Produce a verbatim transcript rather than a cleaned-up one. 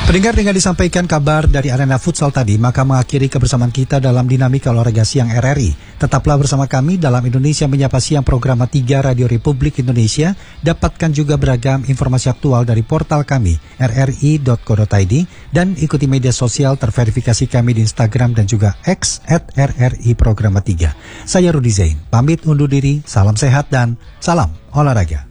Pendengar, dengan disampaikan kabar dari arena futsal tadi, maka mengakhiri kebersamaan kita dalam Dinamika Olahraga Siang R R I. Tetaplah bersama kami dalam Indonesia Menyapa Siang program tiga Radio Republik Indonesia. Dapatkan juga beragam informasi aktual dari portal kami r r i dot co dot i d dan ikuti media sosial terverifikasi kami di Instagram dan juga X at R R I Program tiga. Saya Rudi Zain, pamit undur diri, salam sehat dan salam olahraga.